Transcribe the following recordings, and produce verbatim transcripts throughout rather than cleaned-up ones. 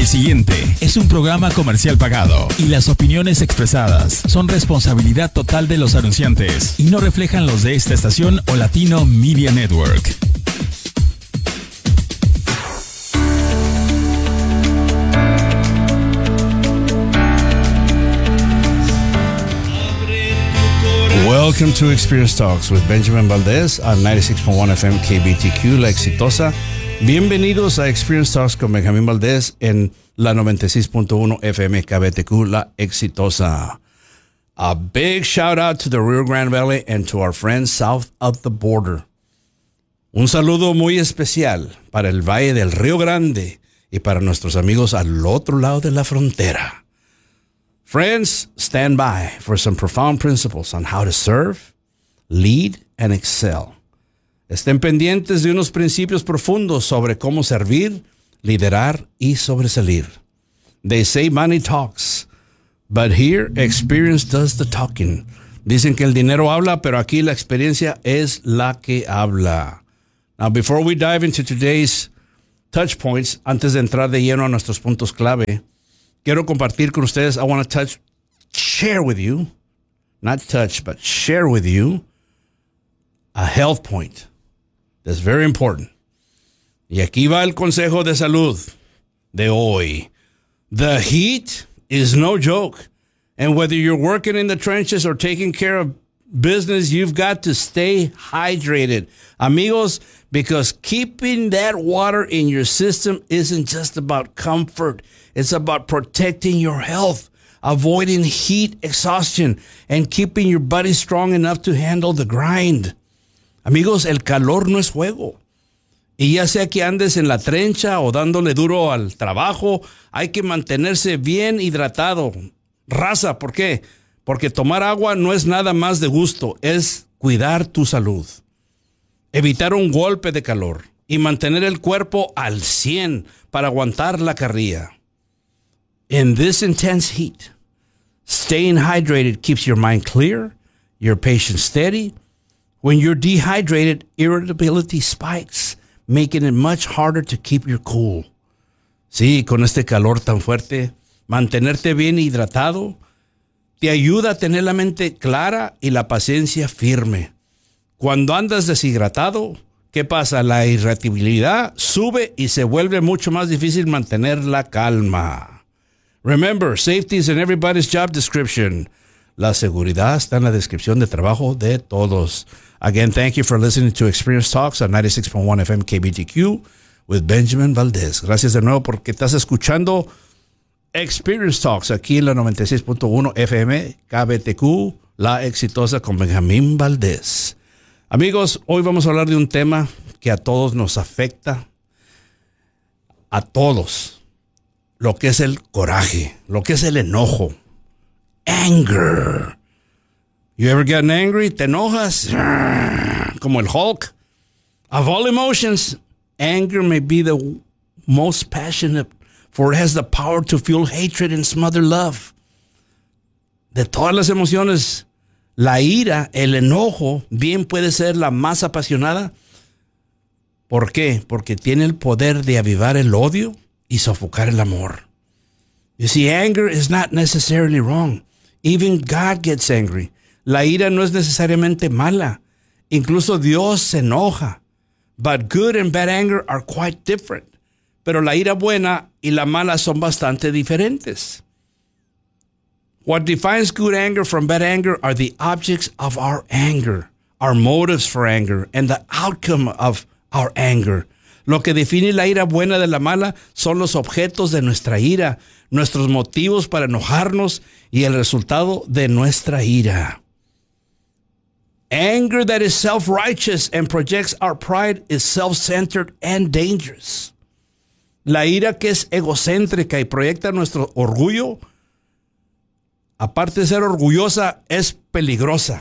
El siguiente es un programa comercial pagado y las opiniones expresadas son responsabilidad total de los anunciantes y no reflejan los de esta estación o Latino Media Network. Welcome to Experience Talks with Benjamin Valdez on ninety-six point one F M K B T Q, La Exitosa. Bienvenidos a Experience Talks con Benjamin Valdez en la noventa y seis punto uno F M K B T Q, La Exitosa. A big shout out to the Rio Grande Valley and to our friends south of the border. Un saludo muy especial para el Valle del Río Grande y para nuestros amigos al otro lado de la frontera. Friends, stand by for some profound principles on how to serve, lead, and excel. Estén pendientes de unos principios profundos sobre cómo servir, liderar y sobresalir. They say money talks, but here experience does the talking. Dicen que el dinero habla, pero aquí la experiencia es la que habla. Now, before we dive into today's touch points, antes de entrar de lleno a nuestros puntos clave, quiero compartir con ustedes, I want to touch, share with you, not touch, but share with you a health point that's very important. Y aquí va el consejo de salud de hoy. The heat is no joke. And whether you're working in the trenches or taking care of business, you've got to stay hydrated. Amigos, because keeping that water in your system isn't just about comfort. It's about protecting your health, avoiding heat exhaustion, and keeping your body strong enough to handle the grind. Amigos, el calor no es juego. Y ya sea que andes en la trencha o dándole duro al trabajo, hay que mantenerse bien hidratado. Raza, ¿por qué? Porque tomar agua no es nada más de gusto, es cuidar tu salud. Evitar un golpe de calor y mantener el cuerpo al cien para aguantar la carrilla. In this intense heat, staying hydrated keeps your mind clear, your patience steady. When you're dehydrated, irritability spikes, making it much harder to keep your cool. Sí, con este calor tan fuerte, mantenerte bien hidratado te ayuda a tener la mente clara y la paciencia firme. Cuando andas deshidratado, ¿qué pasa? La irritabilidad sube y se vuelve mucho más difícil mantener la calma. Remember, safety is in everybody's job description. La seguridad está en la descripción de trabajo de todos. Again, thank you for listening to Experience Talks on ninety-six point one F M K B T Q with Benjamin Valdez. Gracias de nuevo porque estás escuchando Experience Talks aquí en la noventa y seis punto uno F M K B T Q, La Exitosa con Benjamin Valdez. Amigos, hoy vamos a hablar de un tema que a todos nos afecta, a todos, lo que es el coraje, lo que es el enojo. Anger. You ever gotten angry? ¿Te enojas? Como el Hulk. Of all emotions, anger may be the most passionate, for it has the power to fuel hatred and smother love. De todas las emociones, la ira, el enojo, bien puede ser la más apasionada. ¿Por qué? Porque tiene el poder de avivar el odio y sofocar el amor. You see, anger is not necessarily wrong. Even God gets angry. La ira no es necesariamente mala. Incluso Dios se enoja. But good and bad anger are quite different. Pero la ira buena y la mala son bastante diferentes. What defines good anger from bad anger are the objects of our anger, our motives for anger, and the outcome of our anger. Lo que define la ira buena de la mala son los objetos de nuestra ira, nuestros motivos para enojarnos y el resultado de nuestra ira. Anger that is self-righteous and projects our pride is self-centered and dangerous. La ira que es egocéntrica y proyecta nuestro orgullo, aparte de ser orgullosa, es peligrosa.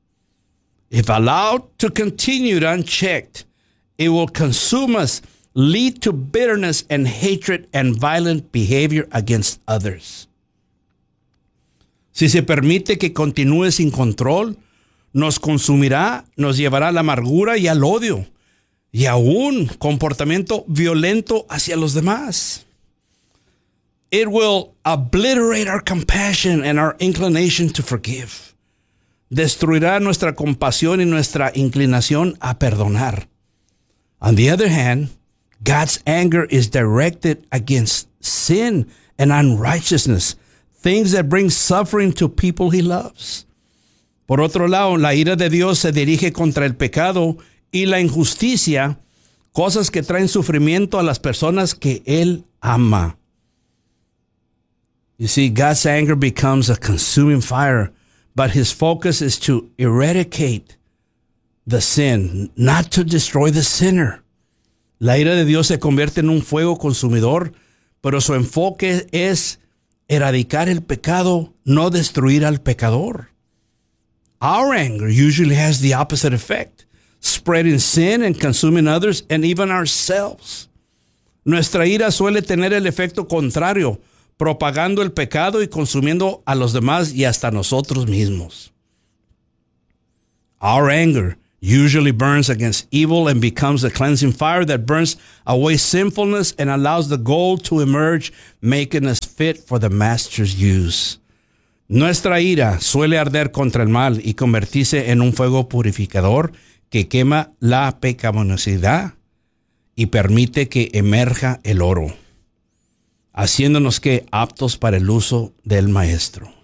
If allowed to continue unchecked, it will consume us, lead to bitterness and hatred and violent behavior against others. Si se permite que continúe sin control, nos consumirá, nos llevará a la amargura y al odio, y a un comportamiento violento hacia los demás. It will obliterate our compassion and our inclination to forgive. Destruirá nuestra compasión y nuestra inclinación a perdonar. On the other hand, God's anger is directed against sin and unrighteousness, things that bring suffering to people he loves. Por otro lado, la ira de Dios se dirige contra el pecado y la injusticia, cosas que traen sufrimiento a las personas que él ama. You see, God's anger becomes a consuming fire, but his focus is to eradicate the sin, not to destroy the sinner. La ira de Dios se convierte en un fuego consumidor, pero su enfoque es erradicar el pecado, no destruir al pecador. Our anger usually has the opposite effect, spreading sin and consuming others and even ourselves. Nuestra ira suele tener el efecto contrario, propagando el pecado y consumiendo a los demás y hasta nosotros mismos. Our anger usually burns against evil and becomes a cleansing fire that burns away sinfulness and allows the gold to emerge, making us fit for the master's use. Nuestra ira suele arder contra el mal y convertirse en un fuego purificador que quema la pecaminosidad y permite que emerja el oro, haciéndonos que aptos para el uso del maestro.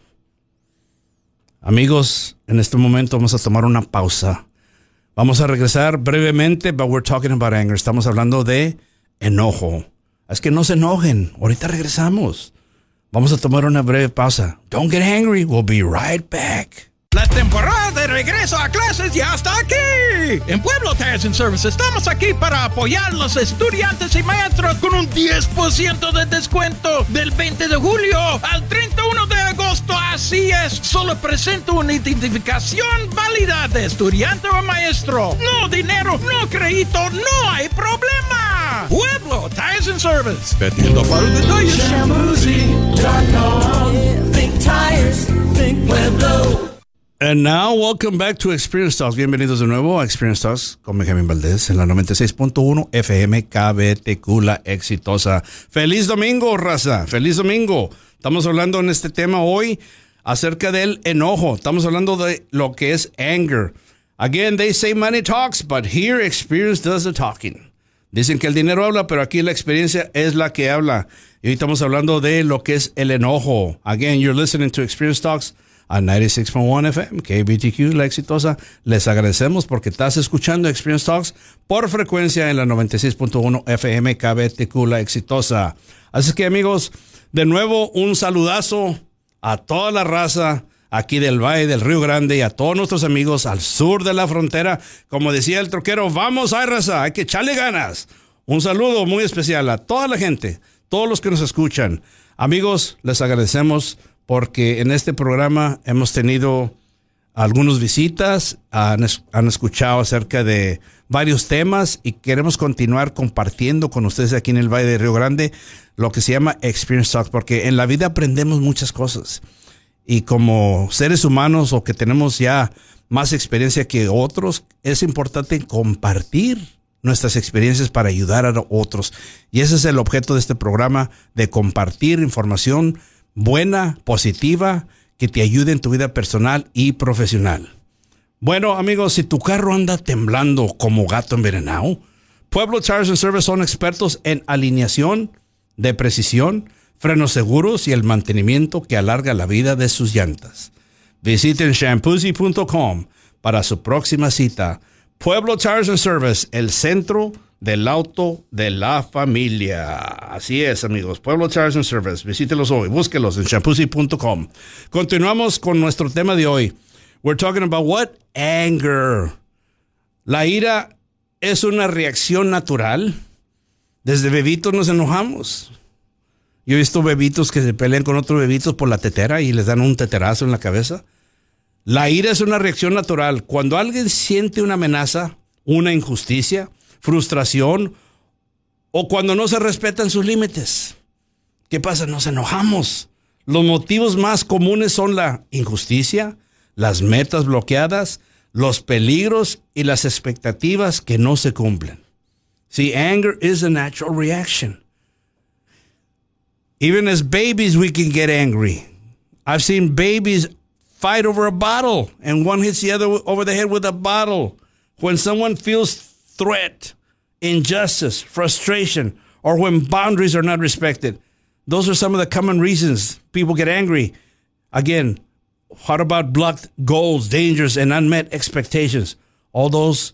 Amigos, en este momento vamos a tomar una pausa. Vamos a regresar brevemente, but we're talking about anger. Estamos hablando de enojo. Es que no se enojen. Ahorita regresamos. Vamos a tomar una breve pausa. Don't get angry. We'll be right back. La temporada de regreso a clases ya está aquí. En Pueblo Tires and Service estamos aquí para apoyar a los estudiantes y maestros con un diez por ciento de descuento del veinte de julio al treinta y uno de agosto. Así es, solo presenta una identificación válida de estudiante o maestro. No dinero, no crédito, no hay problema. Pueblo Tires and Service. Vendiendo para los detalles. Shampoozy dot com. Think tires, think Pueblo. And now, welcome back to Experience Talks. Bienvenidos de nuevo a Experience Talks con Benjamín Valdés en la noventa y seis punto uno F M K B T Q, la exitosa. ¡Feliz domingo, raza! ¡Feliz domingo! Estamos hablando en este tema hoy acerca del enojo. Estamos hablando de lo que es anger. Again, they say money talks, but here experience does the talking. Dicen que el dinero habla, pero aquí la experiencia es la que habla. Y hoy estamos hablando de lo que es el enojo. Again, you're listening to Experience Talks a noventa y seis punto uno F M, K B T Q, la exitosa. Les agradecemos porque estás escuchando Experience Talks por frecuencia en la noventa y seis punto uno F M, K B T Q, la exitosa. Así que, amigos, de nuevo un saludazo a toda la raza aquí del Valle del Río Grande y a todos nuestros amigos al sur de la frontera. Como decía el troquero, vamos a raza, hay que echarle ganas. Un saludo muy especial a toda la gente, todos los que nos escuchan. Amigos, les agradecemos porque en este programa hemos tenido algunas visitas, han, han escuchado acerca de varios temas y queremos continuar compartiendo con ustedes aquí en el Valle de Río Grande lo que se llama Experience Talks, porque en la vida aprendemos muchas cosas y como seres humanos o que tenemos ya más experiencia que otros, es importante compartir nuestras experiencias para ayudar a otros. Y ese es el objeto de este programa, de compartir información buena, positiva, que te ayude en tu vida personal y profesional. Bueno, amigos, si tu carro anda temblando como gato envenenado, Pueblo Tires and Service son expertos en alineación de precisión, frenos seguros y el mantenimiento que alarga la vida de sus llantas. Visiten shampoozy punto com para su próxima cita. Pueblo Tires and Service, el centro del auto de la familia. Así es, amigos. Pueblo Tires and Service. Visítelos hoy. Búsquelos en shampoozy punto com. Continuamos con nuestro tema de hoy. We're talking about what? Anger. La ira es una reacción natural. Desde bebitos nos enojamos. Yo he visto bebitos que se pelean con otros bebitos por la tetera y les dan un teterazo en la cabeza. La ira es una reacción natural. Cuando alguien siente una amenaza, una injusticia, frustración o cuando no se respetan sus límites, ¿qué pasa? Nos enojamos. Los motivos más comunes son la injusticia, las metas bloqueadas, los peligros y las expectativas que no se cumplen. See, anger is a natural reaction. Even as babies, we can get angry. I've seen babies fight over a bottle, and one hits the other over the head with a bottle. When someone feels threat, injustice, frustration, or when boundaries are not respected, those are some of the common reasons people get angry. Again, what about blocked goals, dangers, and unmet expectations? All those,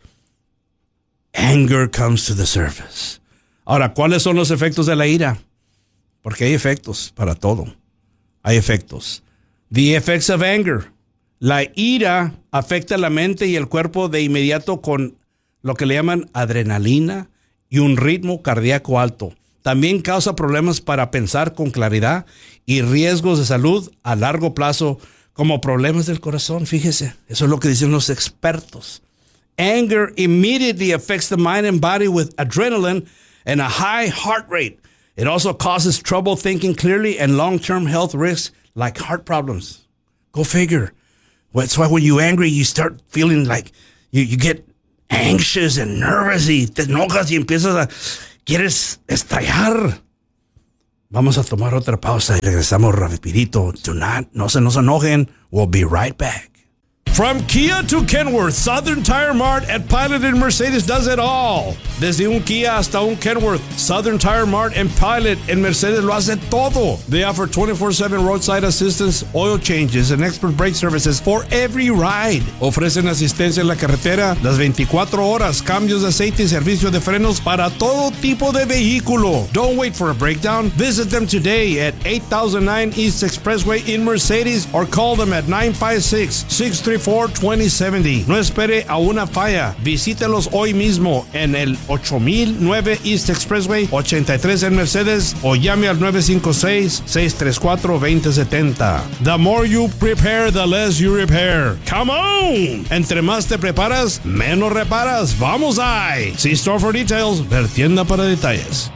anger comes to the surface. Ahora, ¿cuáles son los efectos de la ira? Porque hay efectos para todo. Hay efectos. The effects of anger. La ira afecta la mente y el cuerpo de inmediato con lo que le llaman adrenalina y un ritmo cardíaco alto. También causa problemas para pensar con claridad y riesgos de salud a largo plazo, como problemas del corazón. Fíjese, eso es lo que dicen los expertos. Anger immediately affects the mind and body with adrenaline and a high heart rate. It also causes trouble thinking clearly and long-term health risks like heart problems. Go figure. That's why when you're angry, you start feeling like you, you get anxious and nervous y te enojas y empiezas a... quieres estallar. Vamos a tomar otra pausa y regresamos rapidito. Do not, no se nos enojen. We'll be right back. From Kia to Kenworth, Southern Tire Mart at Pilot and Mercedes does it all. Desde un Kia hasta un Kenworth, Southern Tire Mart and Pilot and Mercedes lo hace todo. They offer twenty-four seven roadside assistance, oil changes, and expert brake services for every ride. Ofrecen asistencia en la carretera las veinticuatro horas, cambios de aceite y servicio de frenos para todo tipo de vehículo. Don't wait for a breakdown. Visit them today at eight thousand nine East Expressway in Mercedes or call them at nine five six, six three four, two zero seven zero. No espere a una falla. Visítelos hoy mismo en el ocho mil nueve East Expressway ochenta y tres en Mercedes o llame al nueve cinco seis, seis tres cuatro, dos cero siete zero. The more you prepare, the less you repair. Come on! Entre más te preparas, menos reparas. Vamos ahí. See store for details. Ver tienda para detalles.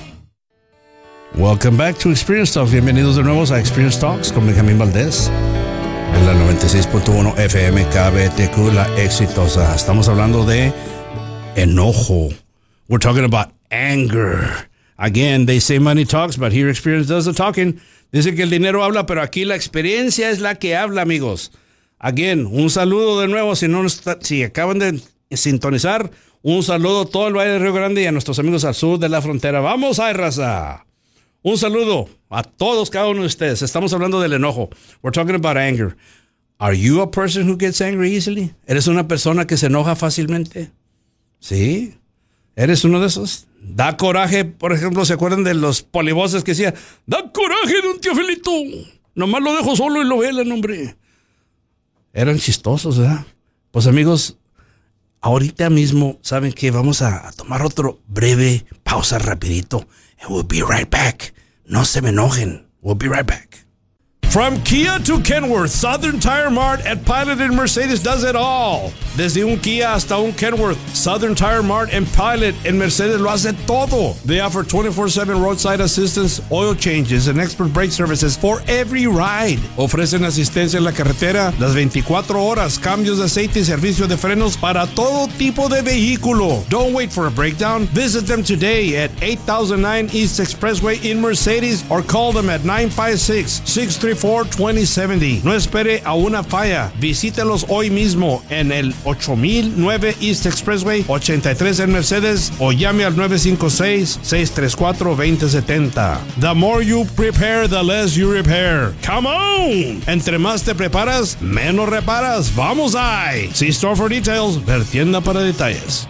Welcome back to Experience Talks. Bienvenidos de nuevo a Experience Talks con Benjamín Valdés. En la noventa y seis punto uno F M K B T Q, la exitosa. Estamos hablando de enojo. We're talking about anger. Again, they say money talks, but here experience does the talking. Dice que el dinero habla, pero aquí la experiencia es la que habla, amigos. Again, un saludo de nuevo. Si, no está, si acaban de sintonizar, un saludo a todo el Valle de Río Grande y a nuestros amigos al sur de la frontera. ¡Vamos a raza! Un saludo a todos, cada uno de ustedes. Estamos hablando del enojo. We're talking about anger. Are you a person who gets angry easily? ¿Eres una persona que se enoja fácilmente? ¿Sí? ¿Eres uno de esos? Da coraje, por ejemplo, ¿se acuerdan de los polivoces que decían, da coraje de un tío Felito? Nomás lo dejo solo y lo velan, hombre. Eran chistosos, ¿verdad? Pues amigos, ahorita mismo, ¿saben qué? Vamos a tomar otro breve pausa rapidito. And we'll be right back. No se me enojen. We'll be right back. From Kia to Kenworth, Southern Tire Mart at Pilot and Mercedes does it all. Desde un Kia hasta un Kenworth, Southern Tire Mart and Pilot and Mercedes lo hace todo. They offer twenty-four seven roadside assistance, oil changes, and expert brake services for every ride. Ofrecen asistencia en la carretera las veinticuatro horas, cambios de aceite y servicio de frenos para todo tipo de vehículo. Don't wait for a breakdown. Visit them today at eight thousand nine East Expressway in Mercedes or call them at nine five six, six three four, two zero seven zero. No espere a una falla. Visítelos hoy mismo en el ocho mil nueve East Expressway ochenta y tres en Mercedes o llame al nueve cinco seis, seis tres cuatro, dos cero siete zero. The more you prepare, the less you repair. Come on! Entre más te preparas, menos reparas. Vamos ahí. See store for details. Ver tienda para detalles.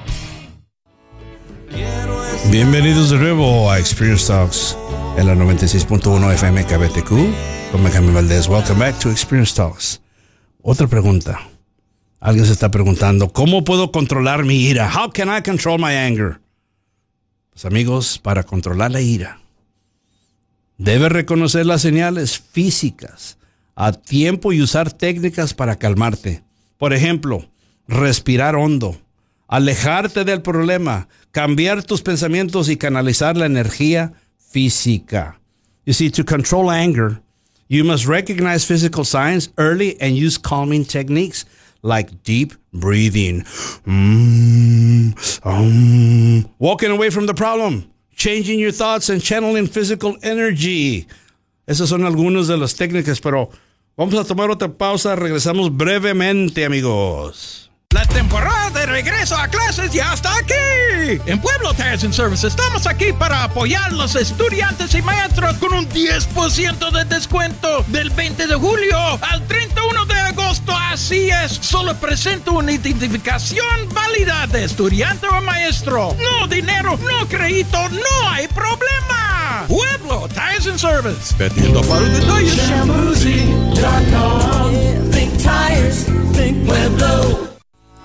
Bienvenidos de nuevo a Experience Talks en la noventa y seis punto uno F M K B T Q con Benjamín Valdés. Welcome back to Experience Talks. Otra pregunta. Alguien se está preguntando, ¿cómo puedo controlar mi ira? How can I control my anger? Pues amigos, para controlar la ira, debes reconocer las señales físicas a tiempo y usar técnicas para calmarte. Por ejemplo, respirar hondo, alejarte del problema, cambiar tus pensamientos y canalizar la energía física. You see, to control anger, you must recognize physical signs early and use calming techniques like deep breathing, mm, um, walking away from the problem, changing your thoughts and channeling physical energy. Esas son algunas de las técnicas, pero vamos a tomar otra pausa. Regresamos brevemente, amigos. La temporada de regreso a clases ya está aquí. En Pueblo Tires and Service estamos aquí para apoyar a los estudiantes y maestros con un diez por ciento de descuento del veinte de julio al treinta y uno de agosto. Así es, solo presenta una identificación válida de estudiante o maestro. No dinero, no crédito, no hay problema. Pueblo Tires and Service. Petiendo para los detalles. Shamuzi dot com. Think tires, think Pueblo.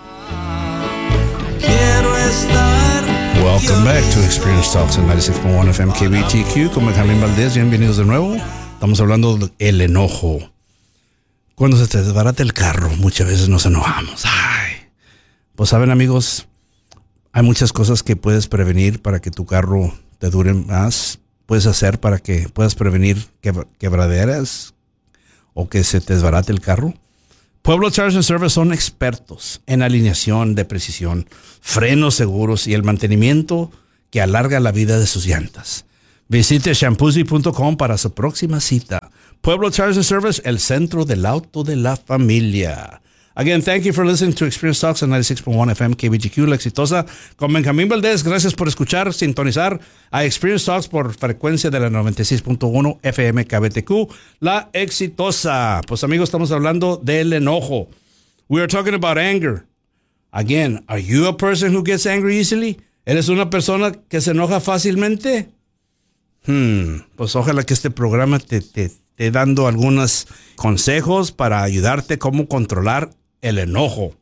Quiero estar. Welcome back to Experience Talks en ninety-six point one F M K B T Q con Benjamín Valdés. Bienvenidos de nuevo. Estamos hablando del enojo. Cuando se te desbarata el carro, muchas veces nos enojamos. Ay. Pues saben, amigos, hay muchas cosas que puedes prevenir para que tu carro te dure más. Puedes hacer para que puedas prevenir quebraderas o que se te desbarate el carro. Pueblo Tires and Service son expertos en alineación de precisión, frenos seguros y el mantenimiento que alarga la vida de sus llantas. Visite shampoozy punto com para su próxima cita. Pueblo Tires and Service, el centro del auto de la familia. Again, thank you for listening to Experience Talks on ninety-six point one F M K B T Q, La Exitosa, con Benjamín Valdés. Gracias por escuchar, sintonizar a Experience Talks por frecuencia de la noventa y seis punto uno F M K B T Q, La Exitosa. Pues amigos, estamos hablando del enojo. We are talking about anger. Again, are you a person who gets angry easily? ¿Eres una persona que se enoja fácilmente? Hmm, pues ojalá que este programa te, te, te dando algunos consejos para ayudarte cómo controlar el enojo.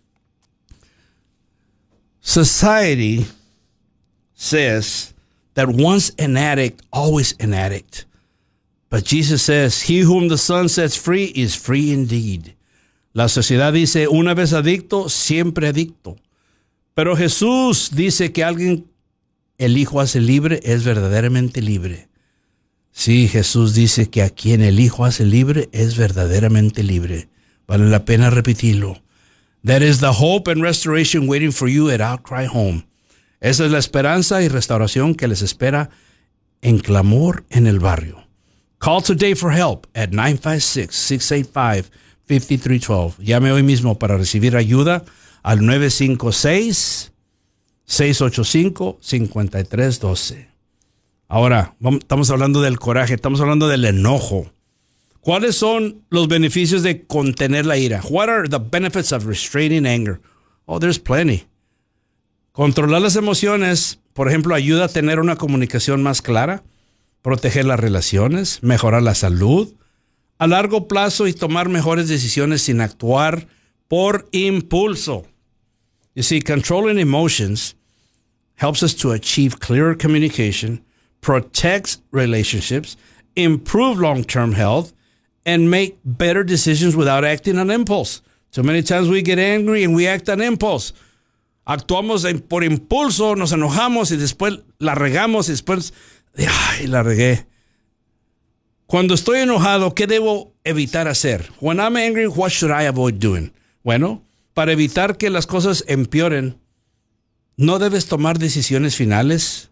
Society says that once an addict, always an addict. But Jesus says, he whom the Son sets free is free indeed. La sociedad dice, una vez adicto, siempre adicto. Pero Jesús dice que alguien el Hijo hace libre es verdaderamente libre. Sí, Jesús dice que a quien el Hijo hace libre es verdaderamente libre. Vale la pena repetirlo. That is the hope and restoration waiting for you at Outcry Home. Esa es la esperanza y restauración que les espera en clamor en el barrio. Call today for help at nine five six, six eight five, five three one two. Llame hoy mismo para recibir ayuda al nueve cinco seis, seis ocho cinco, cinco tres uno dos. Ahora, vamos, estamos hablando del coraje, estamos hablando del enojo. ¿Cuáles son los beneficios de contener la ira? What are the benefits of restraining anger? Oh, there's plenty. Controlar las emociones, por ejemplo, ayuda a tener una comunicación más clara, proteger las relaciones, mejorar la salud, a largo plazo y tomar mejores decisiones sin actuar por impulso. You see, controlling emotions helps us to achieve clearer communication, protects relationships, improve long-term health, and make better decisions without acting on impulse. So many times we get angry and we act on impulse. Actuamos en, por impulso, nos enojamos y después la regamos y después, ay, la regué. Cuando estoy enojado, ¿qué debo evitar hacer? When I'm angry, what should I avoid doing? Bueno, para evitar que las cosas empeoren, no debes tomar decisiones finales,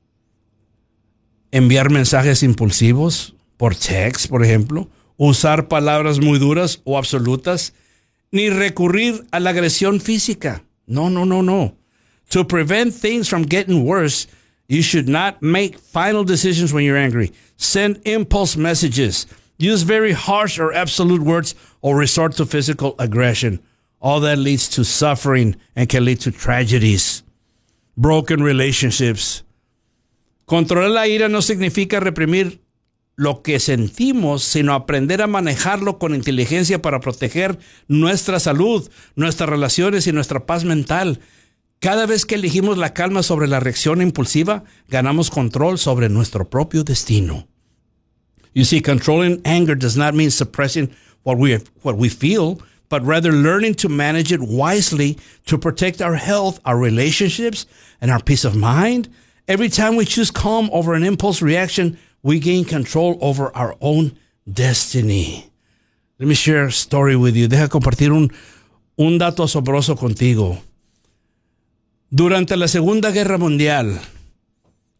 enviar mensajes impulsivos por text, por ejemplo, usar palabras muy duras o absolutas, ni recurrir a la agresión física. No, no, no, no. To prevent things from getting worse, you should not make final decisions when you're angry. Send impulse messages. Use very harsh or absolute words or resort to physical aggression. All that leads to suffering and can lead to tragedies, broken relationships. Controlar la ira no significa reprimir lo que sentimos, sino aprender a manejarlo con inteligencia para proteger nuestra salud, nuestras relaciones y nuestra paz mental. Cada vez que elegimos la calma sobre la reacción impulsiva, ganamos control sobre nuestro propio destino. You see, controlling anger does not mean suppressing what we what we feel, but rather learning to manage it wisely to protect our health, our relationships, and our peace of mind. Every time we choose calm over an impulse reaction, we gain control over our own destiny. Let me share a story with you. Deja compartir un, un dato asombroso contigo. Durante la Segunda Guerra Mundial,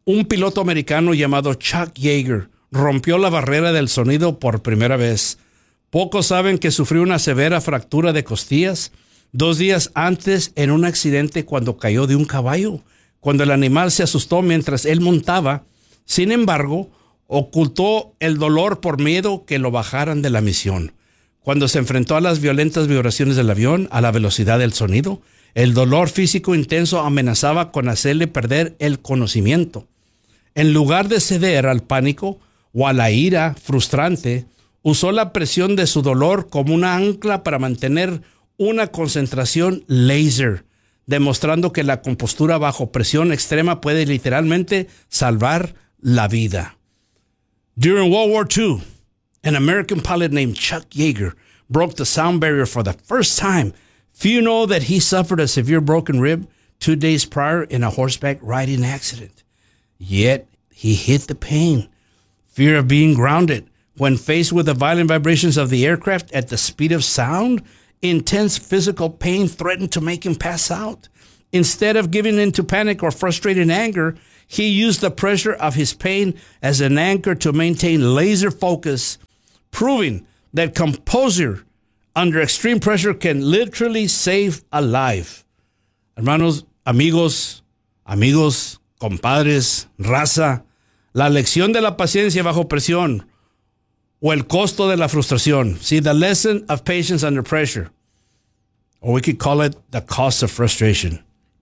un piloto americano llamado Chuck Yeager rompió la barrera del sonido por primera vez. Pocos saben que sufrió una severa fractura de costillas dos días antes en un accidente cuando cayó de un caballo, cuando el animal se asustó mientras él montaba. Sin embargo, ocultó el dolor por miedo que lo bajaran de la misión. Cuando se enfrentó a las violentas vibraciones del avión a la velocidad del sonido, el dolor físico intenso amenazaba con hacerle perder el conocimiento. En lugar de ceder al pánico o a la ira frustrante, usó la presión de su dolor como una ancla para mantener una concentración láser, demostrando que la compostura bajo presión extrema puede literalmente salvar la vida. During World War Two, an American pilot named Chuck Yeager broke the sound barrier for the first time. Few know that he suffered a severe broken rib two days prior in a horseback riding accident. Yet, he hid the pain, fear of being grounded. When faced with the violent vibrations of the aircraft at the speed of sound, intense physical pain threatened to make him pass out. Instead of giving in to panic or frustrated anger, he used the pressure of his pain as an anchor to maintain laser focus, proving that composure under extreme pressure can literally save a life. Hermanos, amigos, amigos, compadres, raza, la lección de la paciencia bajo presión o el costo de la frustración. See, the lesson of patience under pressure. Or we could call it the cost of frustration.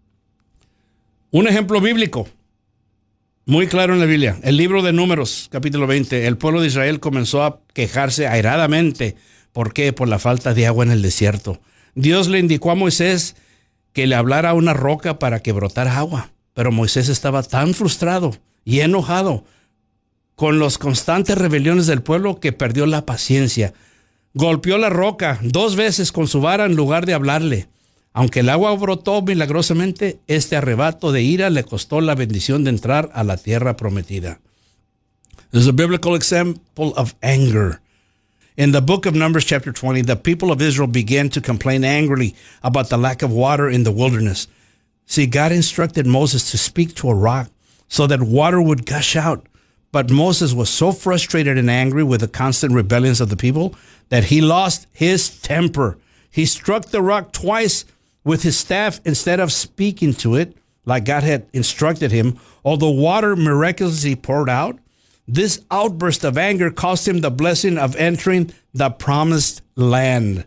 Un ejemplo bíblico muy claro en la Biblia. El libro de Números, capítulo veinte. El pueblo de Israel comenzó a quejarse airadamente. ¿Por qué? Por la falta de agua en el desierto. Dios le indicó a Moisés que le hablara a una roca para que brotara agua. Pero Moisés estaba tan frustrado y enojado con las constantes rebeliones del pueblo que perdió la paciencia. Golpeó la roca dos veces con su vara en lugar de hablarle. Aunque el agua brotó milagrosamente, este arrebato de ira le costó la bendición de entrar a la tierra prometida. There's a biblical example of anger. In the book of Numbers chapter twenty, the people of Israel began to complain angrily about the lack of water in the wilderness. See, God instructed Moses to speak to a rock so that water would gush out. But Moses was so frustrated and angry with the constant rebellions of the people that he lost his temper. He struck the rock twice with his staff instead of speaking to it like God had instructed him. Although water miraculously poured out, this outburst of anger cost him the blessing of entering the promised land.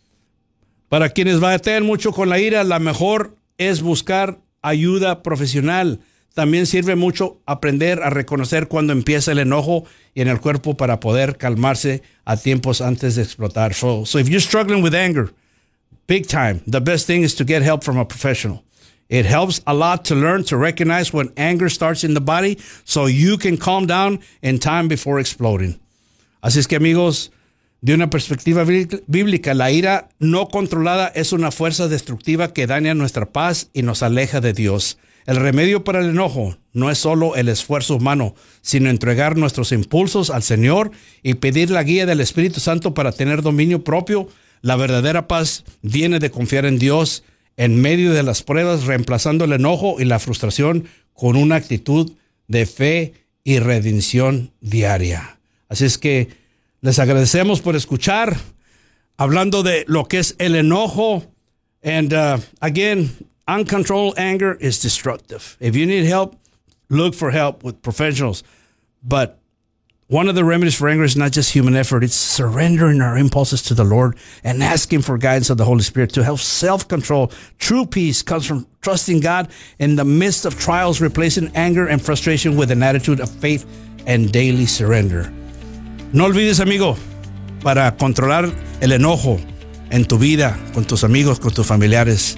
Para quienes batallan mucho con la ira, la mejor es buscar ayuda profesional. También sirve mucho aprender a reconocer cuando empieza el enojo y en el cuerpo para poder calmarse a tiempos antes de explotar. So, so if you're struggling with anger, big time, the best thing is to get help from a professional. It helps a lot to learn to recognize when anger starts in the body so you can calm down in time before exploding. Así es que, amigos, de una perspectiva bíblica, la ira no controlada es una fuerza destructiva que daña nuestra paz y nos aleja de Dios. El remedio para el enojo no es solo el esfuerzo humano, sino entregar nuestros impulsos al Señor y pedir la guía del Espíritu Santo para tener dominio propio. La verdadera paz viene de confiar en Dios en medio de las pruebas, reemplazando el enojo y la frustración con una actitud de fe y redención diaria. Así es que les agradecemos por escuchar, hablando de lo que es el enojo. And uh, again, uncontrolled anger is destructive. If you need help, look for help with professionals. But one of the remedies for anger is not just human effort. It's surrendering our impulses to the Lord and asking for guidance of the Holy Spirit to help self-control. True peace comes from trusting God in the midst of trials, replacing anger and frustration with an attitude of faith and daily surrender. No olvides, amigo, para controlar el enojo en tu vida, con tus amigos, con tus familiares,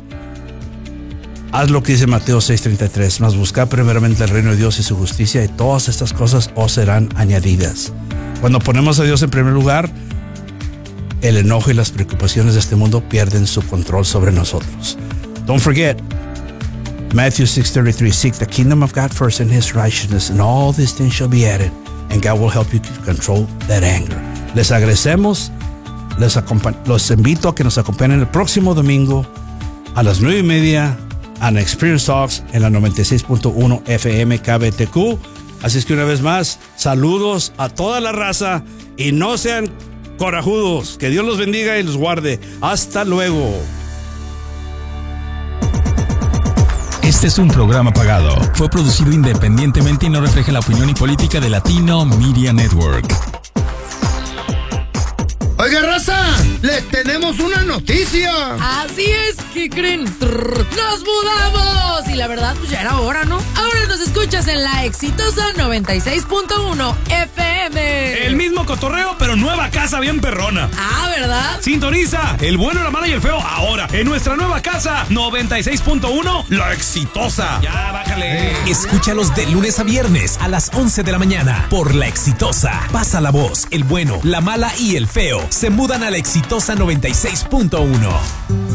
haz lo que dice Mateo seis treinta y tres, mas buscad primeramente el reino de Dios y su justicia, y todas estas cosas os serán añadidas. Cuando ponemos a Dios en primer lugar, el enojo y las preocupaciones de este mundo pierden su control sobre nosotros. Don't forget, Matthew six thirty-three, seek the kingdom of God first and his righteousness, and all these things shall be added, and God will help you to control that anger. Les agradecemos, les, los invito a que nos acompañen el próximo domingo a las nueve y media An Experience Talks en la noventa y seis punto uno F M K B T Q. Así es que una vez más, saludos a toda la raza y no sean corajudos. Que Dios los bendiga y los guarde. Hasta luego. Este es un programa pagado. Fue producido independientemente y no refleja la opinión y política de Latino Media Network. Oiga, raza, les tenemos una noticia. Así es, ¿qué creen? Trrr, ¡nos mudamos! Y la verdad, pues ya era hora, ¿no? Ahora nos escuchas en la exitosa noventa y seis punto uno F M. El mismo cotorreo, pero nueva casa bien perrona. Ah, ¿verdad? Sintoniza El Bueno, la Mala y el Feo ahora en nuestra nueva casa noventa y seis punto uno, La Exitosa. Ya, bájale. Escúchalos de lunes a viernes a las once de la mañana por La Exitosa. Pasa la voz, El Bueno, la Mala y el Feo se mudan a La Exitosa noventa y seis punto uno.